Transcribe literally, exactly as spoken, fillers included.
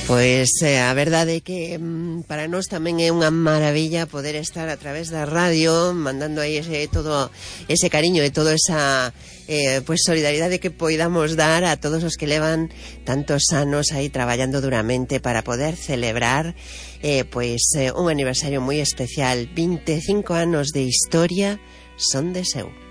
Pois eh, a verdade é que mm, para nós tamén é unha maravilla poder estar a través da radio mandando aí ese, todo ese cariño e toda esa eh, pues solidaridade que poidamos dar a todos os que levan tantos anos aí traballando duramente para poder celebrar eh, pues eh, un aniversario moi especial. Vinte e cinco anos de historia son de seu.